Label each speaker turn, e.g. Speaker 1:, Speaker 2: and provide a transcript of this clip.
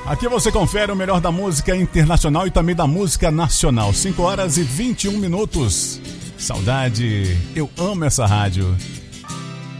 Speaker 1: Aqui você confere o melhor da música internacional e também da música nacional. 5 horas e 21 minutos. Saudade, eu amo essa rádio.